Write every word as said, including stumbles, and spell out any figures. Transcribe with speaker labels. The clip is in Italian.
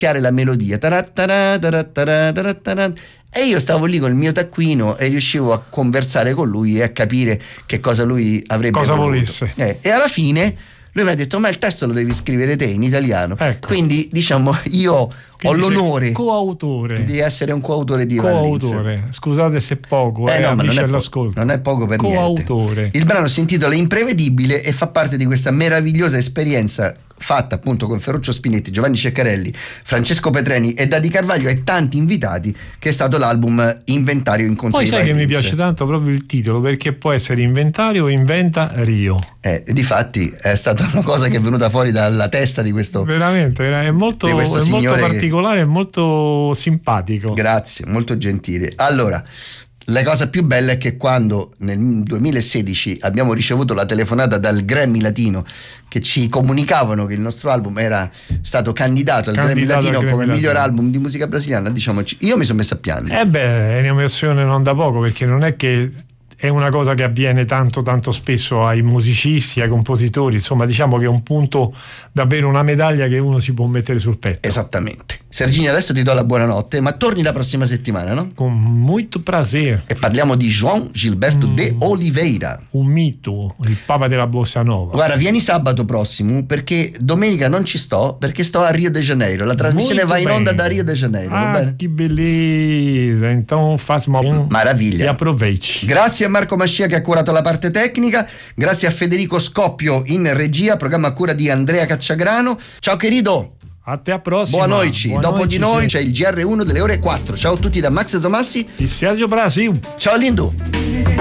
Speaker 1: la melodia. Tarattara, tarattara, tarattara. E io stavo lì col mio taccuino e riuscivo a conversare con lui e a capire che cosa lui avrebbe
Speaker 2: cosa
Speaker 1: voluto.
Speaker 2: volesse.
Speaker 1: Eh, e alla fine lui mi ha detto: ma il testo lo devi scrivere te in italiano.
Speaker 2: Ecco.
Speaker 1: Quindi diciamo io
Speaker 2: Quindi
Speaker 1: ho l'onore
Speaker 2: coautore
Speaker 1: di essere un coautore di Evan Linz.
Speaker 2: coautore scusate se poco
Speaker 1: Eh,
Speaker 2: eh,
Speaker 1: no, ma
Speaker 2: amici
Speaker 1: non è, po-
Speaker 2: all'ascolto,
Speaker 1: non è poco per
Speaker 2: coautore.
Speaker 1: niente. Il brano si intitola Imprevedibile e fa parte di questa meravigliosa esperienza fatta appunto con Ferruccio Spinetti, Giovanni Ceccarelli, Francesco Petreni e Dadi Carvaglio e tanti invitati, che è stato l'album Inventario Incontri
Speaker 2: Poi
Speaker 1: di
Speaker 2: sai che mi
Speaker 1: Linz.
Speaker 2: piace tanto proprio il titolo, perché può essere inventario o inventa Rio.
Speaker 1: Eh, difatti è stata una cosa che è venuta fuori dalla testa di questo
Speaker 2: veramente è molto,
Speaker 1: di questo
Speaker 2: è molto
Speaker 1: signore
Speaker 2: particolare e molto simpatico.
Speaker 1: Grazie, molto gentile. Allora, la cosa più bella è che quando nel duemilasedici abbiamo ricevuto la telefonata dal Grammy Latino che ci comunicavano che il nostro album era stato candidato al
Speaker 2: Candidato
Speaker 1: Grammy Latino
Speaker 2: al Grammy
Speaker 1: come
Speaker 2: Latino.
Speaker 1: miglior album di musica brasiliana, diciamoci, io mi sono messo a piangere.
Speaker 2: Eh beh, è un'emozione non da poco, perché non è che è una cosa che avviene tanto tanto spesso ai musicisti, ai compositori, insomma diciamo che è un punto, davvero una medaglia che uno si può mettere sul petto.
Speaker 1: Esattamente. Serginio, adesso ti do la buonanotte, ma torni la prossima settimana, no?
Speaker 2: Con molto piacere.
Speaker 1: E parliamo di João Gilberto mm. de Oliveira.
Speaker 2: Un mito, il papa della bossa nova.
Speaker 1: Guarda, vieni sabato prossimo, perché domenica non ci sto, perché sto a Rio de Janeiro. La trasmissione
Speaker 2: Molto
Speaker 1: va in
Speaker 2: bene.
Speaker 1: onda da Rio de Janeiro,
Speaker 2: Ah,
Speaker 1: va bene?
Speaker 2: che bellezza, então faz mal.
Speaker 1: Maraviglia.
Speaker 2: E approveiti.
Speaker 1: Grazie a Marco Mascia che ha curato la parte tecnica, grazie a Federico Scoppio in regia, programma a cura di Andrea Cacciagrano. Ciao querido.
Speaker 2: A te a prossima.
Speaker 1: Buona noite.
Speaker 2: Buona
Speaker 1: Dopo
Speaker 2: noite,
Speaker 1: di noi
Speaker 2: sì.
Speaker 1: c'è il G R uno delle ore quattro. Ciao a tutti da Max Tomassi
Speaker 2: e Sergio Brasil.
Speaker 1: Ciao Lindo.